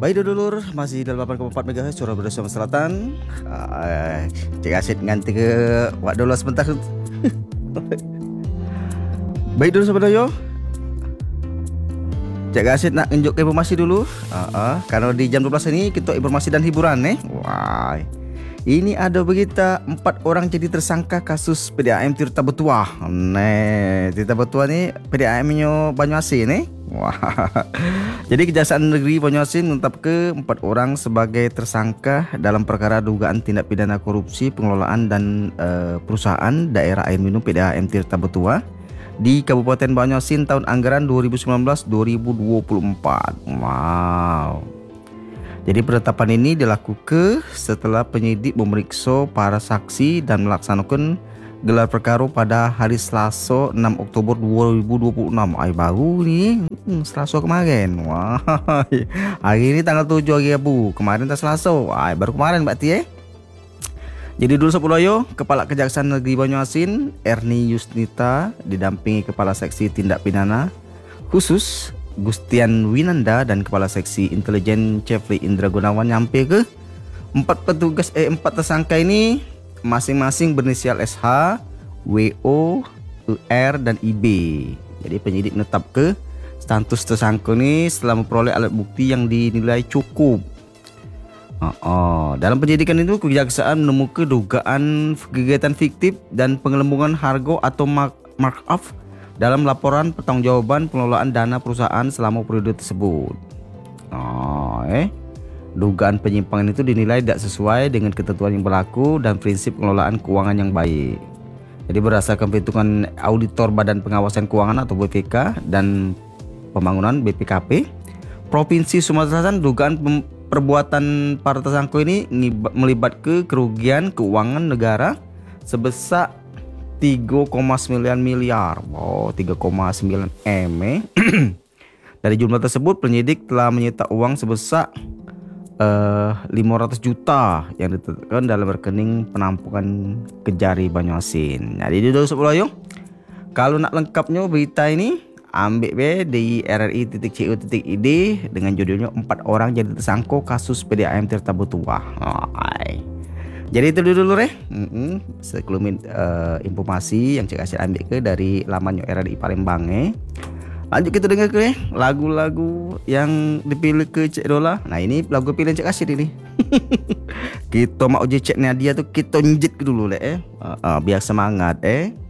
Baik dulur, masih dalam 8,4 MHz Surabaya Bersama Selatan. Cik Asyid nganti ke wak dulu sebentar. Baik dulu sahabat yo. Cik Asyid nak nunjuk informasi dulu. Karena di jam 12 ini kita informasi dan hiburan nih. Wah. Ini ada berita 4 orang jadi tersangka kasus PDAM Tirta Betuah. Tirta Betuah nih PDAM-nya Banyuasin nih. Wah. Jadi Kejaksaan Negeri Banyuasin menetapkan 4 orang sebagai tersangka dalam perkara dugaan tindak pidana korupsi pengelolaan dan perusahaan daerah air minum PDAM Tirta Betuah di Kabupaten Banyuasin tahun anggaran 2019-2024. Wow. Jadi penetapan ini dilakukan setelah penyidik memeriksa para saksi dan melaksanakan gelar perkara pada hari Selasa 6 Oktober 2026. Baru nih, Selasa kemarin. Wah, hari ini tanggal 7 hari Rabu. Kemarin tak Selasa. Baru kemarin berarti . Jadi dulu Sepuluyo, Kepala Kejaksaan Negeri Banyuasin, Erni Yusnita, didampingi Kepala Seksi Tindak Pidana Khusus Gustian Winanda dan Kepala Seksi Intelijen Cefli Indra Gunawan nyampe ke 4 tersangka ini masing-masing berinisial SH, WO, UR dan IB. Jadi penyidik menetap ke status tersangka ini setelah memperoleh alat bukti yang dinilai cukup. Dalam penyidikan itu kejaksaan menemukan dugaan kegiatan fiktif dan penggelembungan harga atau markup dalam laporan pertanggungjawaban pengelolaan dana perusahaan selama periode tersebut. Dugaan penyimpangan itu dinilai tidak sesuai dengan ketentuan yang berlaku dan prinsip pengelolaan keuangan yang baik. Jadi berdasarkan perhitungan auditor Badan Pengawasan Keuangan atau BPK dan Pembangunan BPKP Provinsi Sumatera Selatan, dugaan perbuatan para tersangka ini melibatkan kerugian keuangan negara sebesar 3,9 miliar. 3,9 M. Dari jumlah tersebut penyidik telah menyita uang sebesar 500 juta yang ditetapkan dalam rekening penampungan Kejari Banyuasin. Jadi dulu Sepuluyo, kalau nak lengkapnya berita ini ambil di rri.co.id dengan judulnya 4 orang jadi tersangka kasus PDAM Tirta Betuah. Jadi itu dulu sekelumit informasi yang Cik Asyid ambil ke dari laman RRI Palembang. Lanjut kita dengar ke lagu-lagu yang dipilih ke Cik Dola. Nah ini lagu pilihan Cik Asyid ini. Kita mau uji Cik Nadia tuh kita njit dulu biar semangat